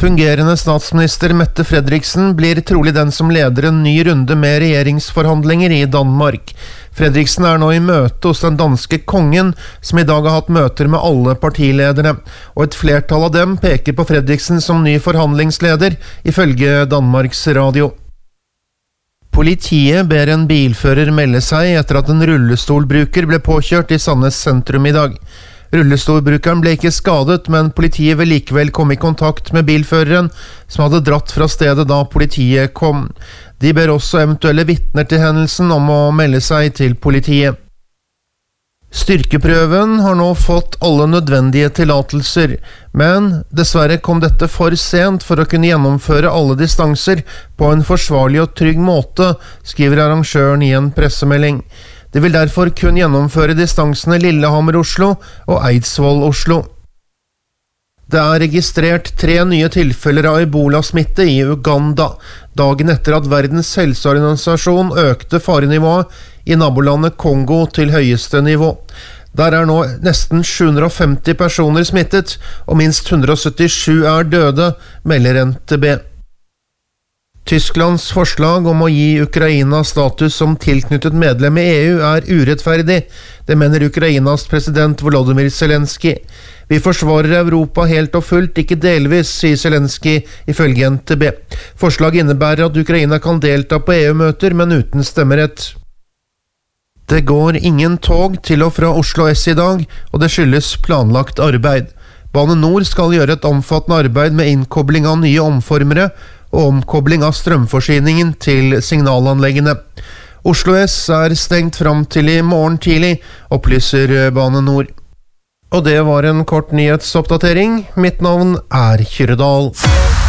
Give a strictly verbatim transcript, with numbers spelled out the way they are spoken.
Fungerende statsminister Mette Frederiksen blir trolig den som leder en ny runde med regjeringsforhandlinger i Danmark. Frederiksen er nå i møte hos den danske kongen, som i dag har hatt møter med alle partiledere, og et flertall av dem peker på Frederiksen som ny forhandlingsleder, ifølge Danmarks Radio. Politiet ber en bilfører melde seg etter at en rullestolbruker ble påkjørt i Sandnes sentrum i dag. Rullestolbrukeren ble ikke skadet, men politiet vil likevel komme i kontakt med bilføreren, som hadde dratt fra stedet da politiet kom. De ber også eventuelle vitner til hendelsen om å melde seg til politiet. Styrkeprøven har nå fått alle nødvendige tillatelser, men dessverre kom dette for sent for å kunne gjennomføre alle distanser på en forsvarlig og trygg måte, skriver arrangøren i en pressemelding. De vil derfor kun gjennomføre distansene Lillehammer-Oslo og Eidsvoll-Oslo. Det er registrert tre nye tilfeller av ebola-smitte i Uganda, dagen etter at Verdens helseorganisasjon økte farenivået i nabolandet Kongo til høyeste nivå. Der er nå nesten sju hundre og femti personer smittet, og minst hundre og syttisju er døde, melder N T B. Tysklands forslag om å gi Ukraina status som tilknyttet medlem i E U er urettferdig, det mener Ukrainas president Volodymyr Zelensky. Vi forsvarer Europa helt og fullt, ikke delvis, sier Zelensky ifølge N T B. Forslaget innebærer at Ukraina kan delta på E U-møter, men uten stemmerett. Det går ingen tog til og fra Oslo S i dag, og det skyldes planlagt arbeid. Bane Nor skal gjøre et omfattende arbeid med innkobling av nye omformere, og omkobling av strømforsyningen til signalanleggene. Oslo S er stengt fram til i morgen tidlig, opplyser Bane Nor. Og det var en kort nyhetsoppdatering. Mitt navn er Kyrre Dahl.